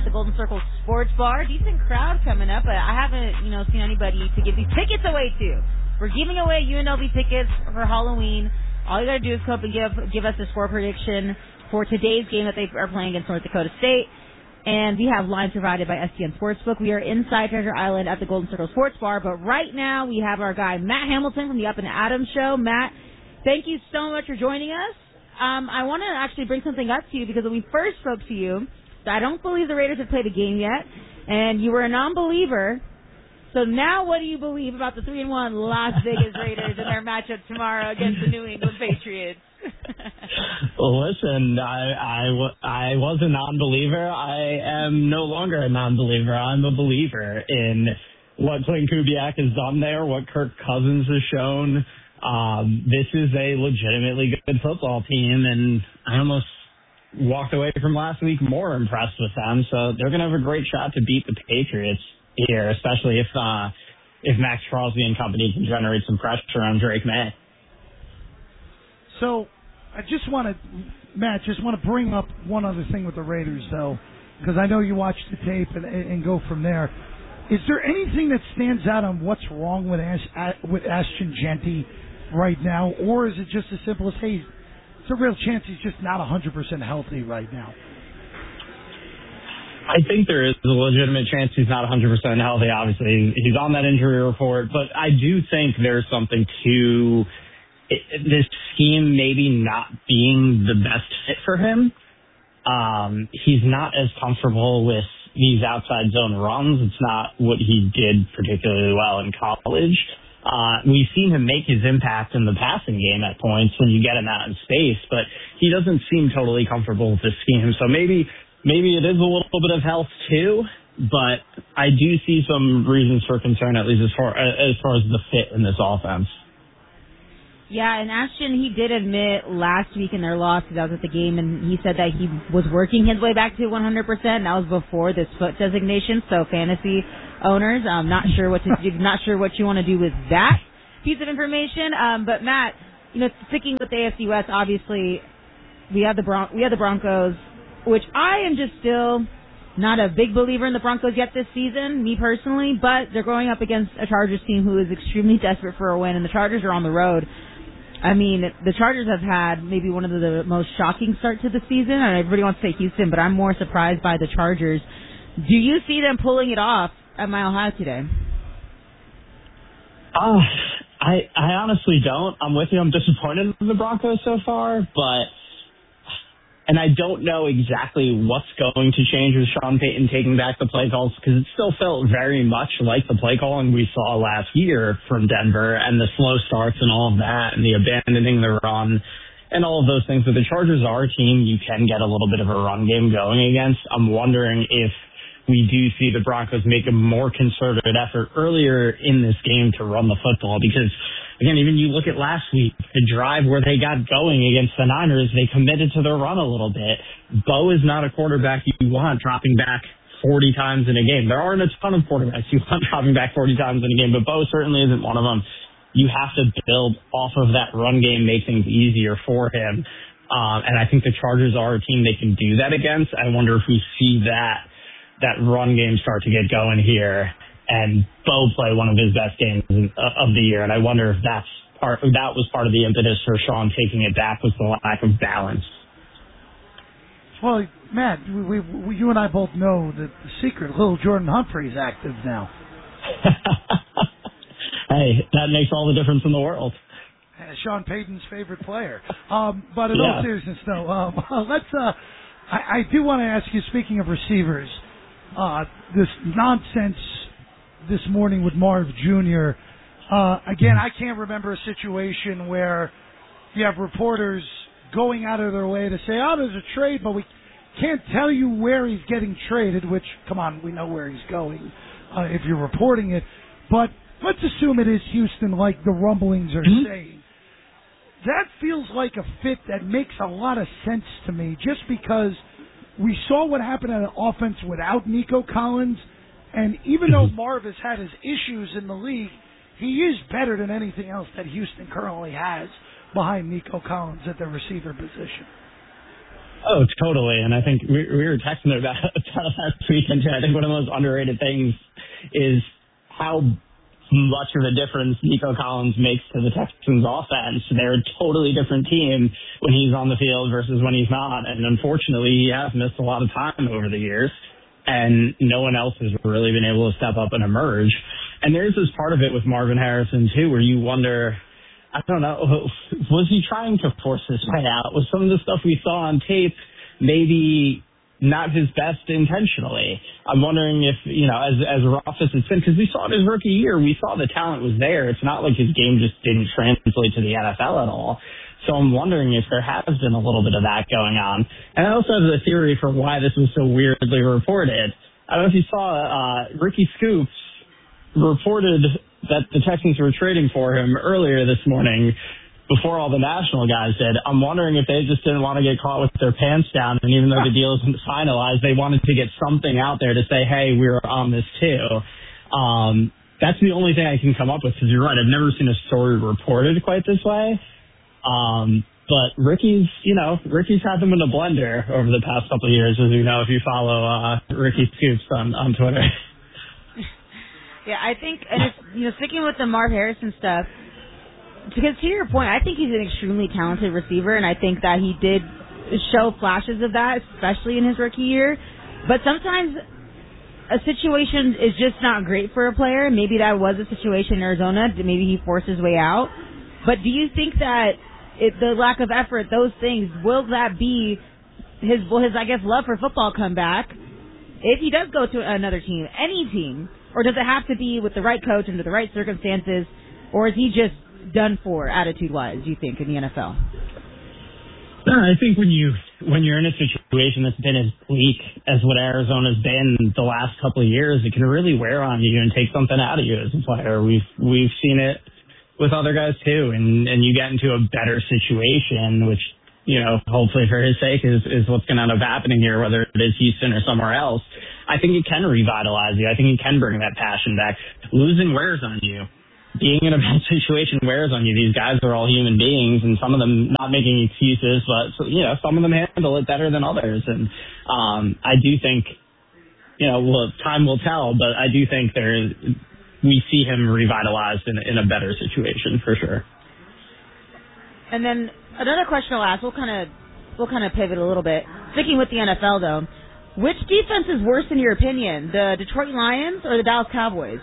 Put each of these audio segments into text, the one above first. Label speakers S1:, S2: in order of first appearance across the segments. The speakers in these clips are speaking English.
S1: the Golden Circle Sports Bar. Decent crowd coming up, but I haven't, seen anybody to give these tickets away to. We're giving away UNLV tickets for Halloween. All you gotta do is come up and give us a score prediction for today's game that they are playing against North Dakota State. And we have lines provided by STN Sportsbook. We are inside Treasure Island at the Golden Circle Sports Bar, but right now we have our guy Matt Hamilton from the Up and Adams Show. Matt, thank you so much for joining us. I want to actually bring something up to you because when we first spoke to you, I don't believe the Raiders have played a game yet, and you were a non-believer. So now what do you believe about the 3-1 Las Vegas Raiders and their matchup tomorrow against the New England Patriots?
S2: Well, listen, I was a non-believer. I am no longer a non-believer. I'm a believer in what Clint Kubiak has done there, what Kirk Cousins has shown. This is a legitimately good football team, and I almost walked away from last week more impressed with them. So they're going to have a great shot to beat the Patriots here, especially if Max Crosby and company can generate some pressure on Drake May.
S3: So I just want to bring up one other thing with the Raiders, though, because I know you watched the tape and go from there. Is there anything that stands out on what's wrong with Ashton Jeanty right now, or is it just as simple as, hey, it's a real chance he's just not 100% healthy right now?
S2: I think there is a legitimate chance he's not 100% healthy. Obviously, he's on that injury report, but I do think there's something to this scheme maybe not being the best fit for him. He's not as comfortable with these outside zone runs. It's not what he did particularly well in college. We've seen him make his impact in the passing game at points when you get him out in space, but he doesn't seem totally comfortable with this scheme. So maybe it is a little bit of health too, but I do see some reasons for concern, at least as far as the fit in this offense.
S1: Yeah, and Ashton, he did admit last week in their loss, because I was at the game, and he said that he was working his way back to 100%, and that was before this foot designation. So fantasy owners, I'm not sure what you want to do with that piece of information. But Matt, sticking with the AFC West, obviously we have the Broncos, which I am just still not a big believer in the Broncos yet this season, me personally, but they're going up against a Chargers team who is extremely desperate for a win, and the Chargers are on the road. I mean, the Chargers have had maybe one of the most shocking starts to the season, and everybody wants to say Houston, but I'm more surprised by the Chargers. Do you see them pulling it off at Mile High today?
S2: I honestly don't. I'm with you. I'm disappointed in the Broncos so far, and I don't know exactly what's going to change with Sean Payton taking back the play calls, because it still felt very much like the play calling we saw last year from Denver, and the slow starts and all of that, and the abandoning the run and all of those things. But the Chargers are a team you can get a little bit of a run game going against. I'm wondering if we do see the Broncos make a more concerted effort earlier in this game to run the football, because again, even you look at last week, the drive where they got going against the Niners, they committed to their run a little bit. Bo is not a quarterback you want dropping back 40 times in a game. There aren't a ton of quarterbacks you want dropping back 40 times in a game, but Bo certainly isn't one of them. You have to build off of that run game, make things easier for him. And I think the Chargers are a team they can do that against. I wonder if we see that run game start to get going here and Bo play one of his best games of the year. And I wonder if that was part of the impetus for Sean taking it back, was the lack of balance.
S3: Well, Matt, you and I both know that the secret, little Jordan Humphrey, is active now.
S2: Hey, that makes all the difference in the world.
S3: Sean Payton's favorite player. But in all seriousness, though, I do want to ask you, speaking of receivers, this nonsense this morning with Marv Jr. Again, I can't remember a situation where you have reporters going out of their way to say, oh, there's a trade, but we can't tell you where he's getting traded, which, come on, we know where he's going if you're reporting it. But let's assume it is Houston, like the rumblings are saying. That feels like a fit that makes a lot of sense to me, just because we saw what happened at an offense without Nico Collins, and even though Marv has had his issues in the league, he is better than anything else that Houston currently has behind Nico Collins at the receiver position.
S2: Oh, totally. And I think we were texting about it last weekend too. I think one of the most underrated things is how much of a difference Nico Collins makes to the Texans offense. They're a totally different team when he's on the field versus when he's not. And unfortunately, he has missed a lot of time over the years, and no one else has really been able to step up and emerge. And there's this part of it with Marvin Harrison too, where you wonder, I don't know, was he trying to force his way out? Was some of the stuff we saw on tape maybe not his best intentionally? I'm wondering if, as rough as it's been, because we saw it his rookie year, we saw the talent was there. It's not like his game just didn't translate to the NFL at all. So I'm wondering if there has been a little bit of that going on. And I also have the theory for why this was so weirdly reported. I don't know if you saw Ricky Scoops reported that the Texans were trading for him earlier this morning before all the national guys did. I'm wondering if they just didn't want to get caught with their pants down, and even though the deal isn't finalized, they wanted to get something out there to say, hey, we were on this too. That's the only thing I can come up with, because you're right, I've never seen a story reported quite this way. But Ricky's had them in a blender over the past couple of years, as you know, if you follow Ricky Scoops on Twitter.
S1: Yeah, I think, and it's, sticking with the Marv Harrison stuff, because to your point, I think he's an extremely talented receiver, and I think that he did show flashes of that, especially in his rookie year. But sometimes a situation is just not great for a player. Maybe that was a situation in Arizona. Maybe he forced his way out. But do you think that the lack of effort, those things, will that be his love for football come back if he does go to another team, any team? Or does it have to be with the right coach under the right circumstances? Or is he just done for attitude-wise, do you think, in the NFL?
S2: No, I think when you're in a situation that's been as bleak as what Arizona's been the last couple of years, it can really wear on you and take something out of you as a player. We've seen it with other guys too, and you get into a better situation, which, hopefully for his sake is what's going to end up happening here, whether it is Houston or somewhere else. I think it can revitalize you. I think it can bring that passion back. Losing wears on you. Being in a bad situation wears on you. These guys are all human beings, and some of them not making excuses, but some of them handle it better than others. And I do think, time will tell, but I do think we see him revitalized in a better situation for sure.
S1: And then another question I'll ask. We'll kind of pivot a little bit. Sticking with the NFL though, which defense is worse in your opinion, the Detroit Lions or the Dallas Cowboys?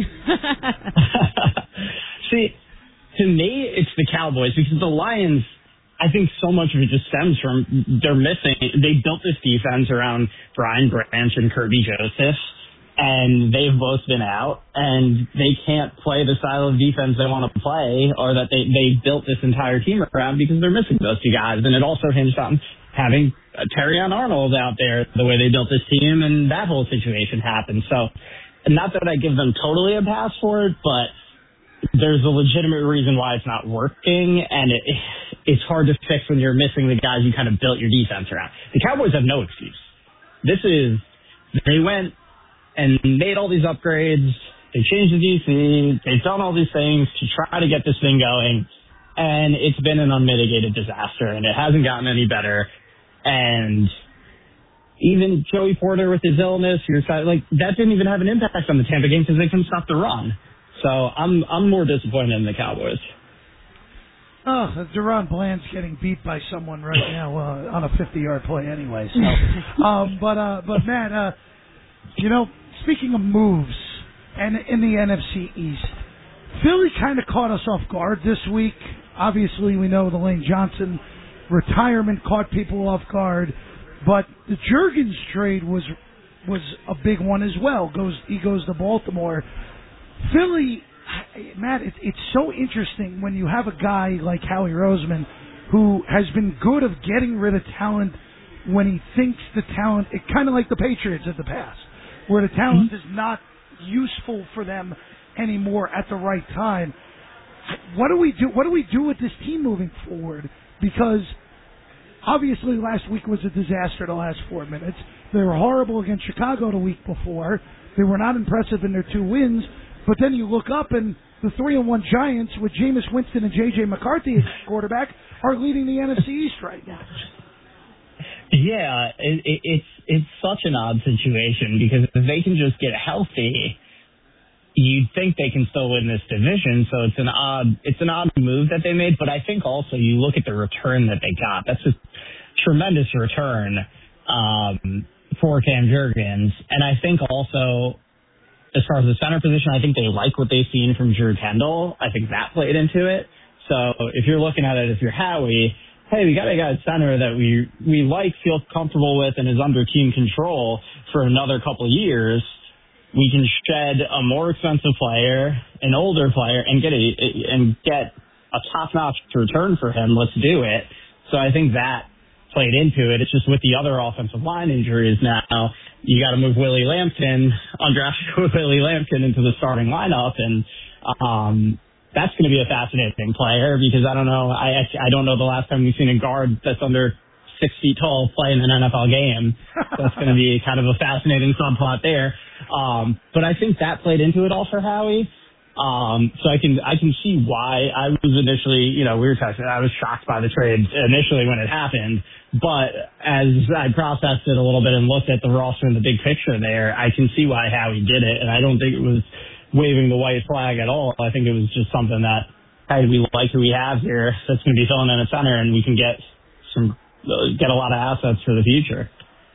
S2: See, to me, it's the Cowboys, because the Lions, I think so much of it just stems from they built this defense around Brian Branch and Kirby Joseph, and they've both been out, and they can't play the style of defense they want to play, or that they built this entire team around, because they're missing those two guys. And it also hinged on having Terrion Arnold out there, the way they built this team, and that whole situation happened. So, not that I give them totally a pass for it, but there's a legitimate reason why it's not working, and it's hard to fix when you're missing the guys you kind of built your defense around. The Cowboys have no excuse. They went and made all these upgrades, they changed the DC, they've done all these things to try to get this thing going, and it's been an unmitigated disaster, and it hasn't gotten any better. And even Joey Porter with his illness, that didn't even have an impact on the Tampa game because they couldn't stop the run. So I'm more disappointed in the Cowboys.
S3: Oh, Deron Bland's getting beat by someone right now on a 50-yard play anyway. So, but Matt, speaking of moves, and in the NFC East, Philly kind of caught us off guard this week. Obviously, we know the Lane Johnson retirement caught people off guard, but the Jurgens trade was a big one as well. He goes to Baltimore. Philly, Matt, it's so interesting when you have a guy like Howie Roseman who has been good of getting rid of talent when he thinks the talent, kind of like the Patriots of the past, where the talent is not useful for them anymore at the right time. What do we do? What do we do with this team moving forward? Because obviously last week was a disaster. The last 4 minutes, they were horrible against Chicago the week before. They were not impressive in their 2 wins. But then you look up and the 3-1 Giants with Jameis Winston and J.J. McCarthy as quarterback are leading the NFC East right now.
S2: Yeah, it's such an odd situation because if they can just get healthy, you'd think they can still win this division. So it's an odd move that they made. But I think also you look at the return that they got. That's a tremendous return for Cam Jurgens. And I think also, as far as the center position, I think they like what they've seen from Drew Kendall. I think that played into it. So if you're looking at it, if you're Howie, hey, we got a guy at center that we like, feel comfortable with, and is under team control for another couple of years. We can shed a more expensive player, an older player, and get a top-notch return for him. Let's do it. So I think that played into it. It's just with the other offensive line injuries now, you got to move Willie Lampkin, undrafted Willie Lampkin, into the starting lineup, and that's going to be a fascinating player because I don't know the last time we've seen a guard that's under 6 feet tall play in an NFL game. That's going to be kind of a fascinating subplot there. But I think that played into it all for Howie. So I can see why I was initially, we were texting. I was shocked by the trade initially when it happened. But as I processed it a little bit and looked at the roster and the big picture there, I can see why Howie did it. And I don't think it was waving the white flag at all. I think it was just something that, hey, we like who we have here. That's going to be filling in a center, and we can get a lot of assets for the future.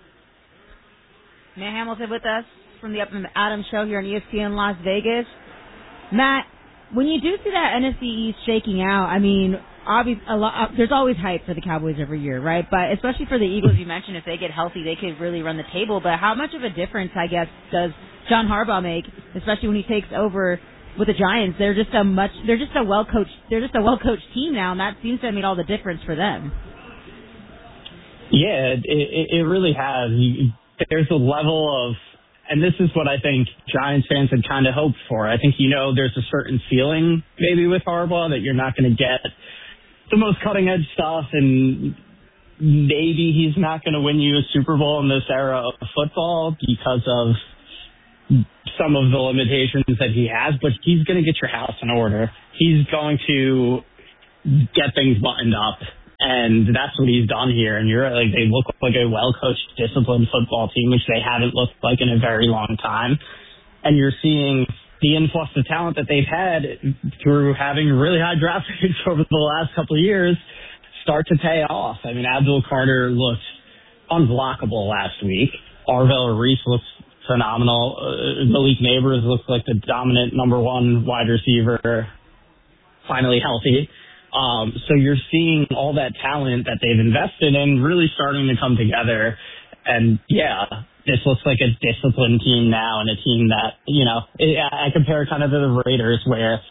S1: Matt Hamilton with us from the Up and Adams show here on ESPN Las Vegas. Matt, when you do see that NFC East shaking out, I mean, there's always hype for the Cowboys every year, right? But especially for the Eagles, you mentioned if they get healthy, they could really run the table. But how much of a difference, I guess, does John Harbaugh make, especially when he takes over with the Giants? They're just a well-coached team now, and that seems to have made all the difference for them.
S2: Yeah, it really has. There's a level of, and this is what I think Giants fans had kind of hoped for. I think, there's a certain feeling maybe with Harbaugh that you're not going to get the most cutting-edge stuff, and maybe he's not going to win you a Super Bowl in this era of football because of some of the limitations that he has, but he's going to get your house in order. He's going to get things buttoned up. And that's what he's done here. And they look like a well-coached, disciplined football team, which they haven't looked like in a very long time. And you're seeing the influx of talent that they've had through having really high draft picks over the last couple of years start to pay off. I mean, Abdul Carter looked unblockable last week. Arvell Reese looks phenomenal. Malik Neighbors looks like the dominant number one wide receiver, finally healthy. So you're seeing all that talent that they've invested in really starting to come together. And, yeah, this looks like a disciplined team now, and a team that, I compare kind of to the Raiders, where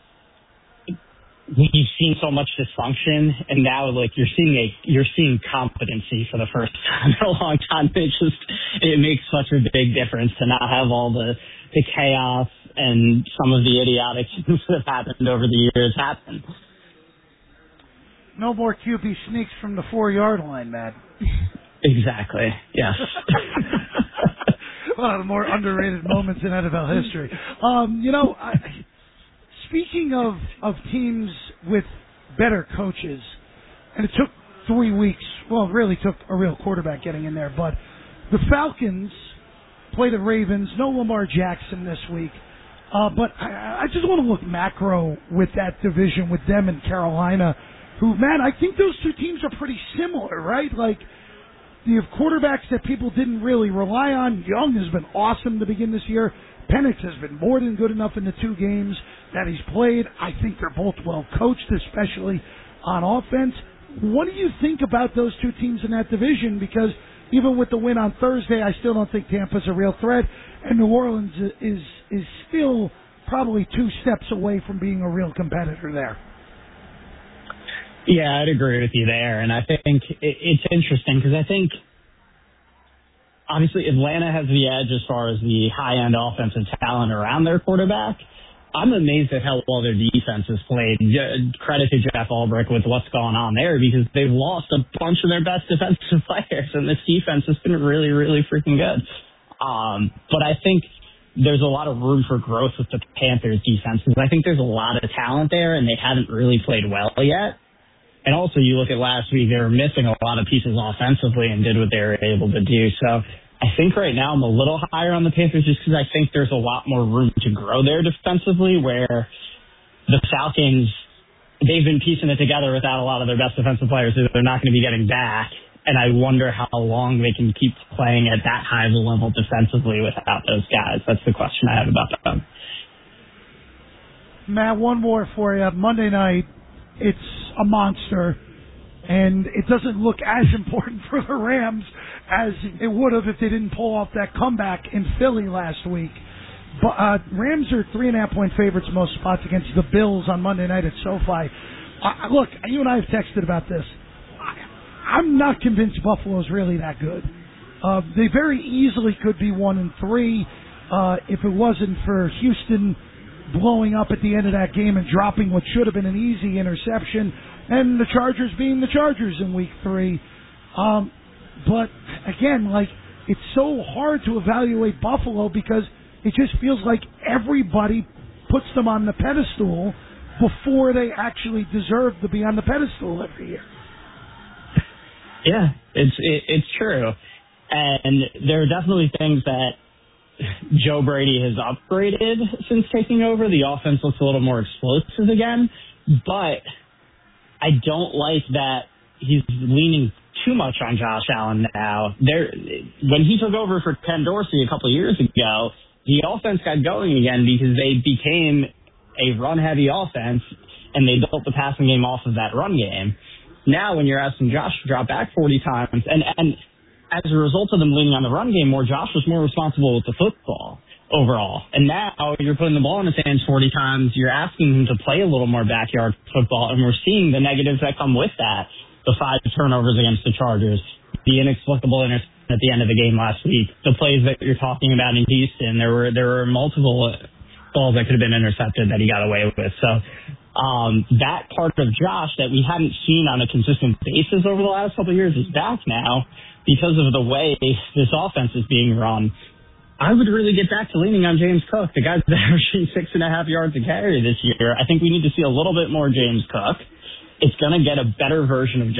S2: we've seen so much dysfunction, and now, you're seeing competency for the first time in a long time. It makes such a big difference to not have all the chaos and some of the idiotic things that have happened over the years happen.
S3: No more QB sneaks from the 4-yard line, Matt.
S2: Exactly. Yes.
S3: One of the more underrated moments in NFL history. Speaking of teams with better coaches, and it took 3 weeks. Well, it really took a real quarterback getting in there. But the Falcons play the Ravens. No Lamar Jackson this week. But I just want to look macro with that division, with them and Carolina. Who, man, I think those two teams are pretty similar, right? Like, you have quarterbacks that people didn't really rely on. Young has been awesome to begin this year. Penix has been more than good enough in the 2 games that he's played. I think they're both well coached, especially on offense. What do you think about those two teams in that division? Because even with the win on Thursday, I still don't think Tampa's a real threat, and New Orleans is still probably 2 steps away from being a real competitor there.
S2: Yeah, I'd agree with you there. And I think it's interesting because I think, obviously, Atlanta has the edge as far as the high-end offensive talent around their quarterback. I'm amazed at how well their defense has played. Credit to Jeff Ulbrich with what's going on there because they've lost a bunch of their best defensive players, and this defense has been really, really freaking good. But I think there's a lot of room for growth with the Panthers defense because I think there's a lot of talent there, and they haven't really played well yet. And also, you look at last week, they were missing a lot of pieces offensively and did what they were able to do. So I think right now I'm a little higher on the Panthers just because I think there's a lot more room to grow there defensively, where the Falcons, they've been piecing it together without a lot of their best defensive players that they're not going to be getting back. And I wonder how long they can keep playing at that high of a level defensively without those guys. That's the question I have about them.
S3: Matt, one more for you. Monday night, it's a monster, and it doesn't look as important for the Rams as it would have if they didn't pull off that comeback in Philly last week. But Rams are 3.5-point favorites most spots against the Bills on Monday night at SoFi. Look, you and I have texted about this. I'm not convinced Buffalo's really that good. They very easily could be 1-3 if it wasn't for Houston blowing up at the end of that game and dropping what should have been an easy interception, and the Chargers being the Chargers in Week 3. But again, it's so hard to evaluate Buffalo because it just feels like everybody puts them on the pedestal before they actually deserve to be on the pedestal every year.
S2: Yeah, it's true. And there are definitely things that Joe Brady has upgraded since taking over. The offense looks a little more explosive again, but I don't like that he's leaning too much on Josh Allen now. When he took over for Ken Dorsey a couple of years ago, the offense got going again because they became a run-heavy offense, and they built the passing game off of that run game. Now when you're asking Josh to drop back 40 times, and as a result of them leaning on the run game more, Josh was more responsible with the football overall. And now you're putting the ball in his hands 40 times. You're asking him to play a little more backyard football, and we're seeing the negatives that come with that. The 5 turnovers against the Chargers, the inexplicable interception at the end of the game last week, the plays that you're talking about in Houston. There were multiple balls that could have been intercepted that he got away with. So that part of Josh that we hadn't seen on a consistent basis over the last couple of years is back now because of the way this offense is being run. I would really get back to leaning on James Cook. The guy's averaging 6.5 yards a carry this year. I think we need to see a little bit more James Cook. It's going to get a better version of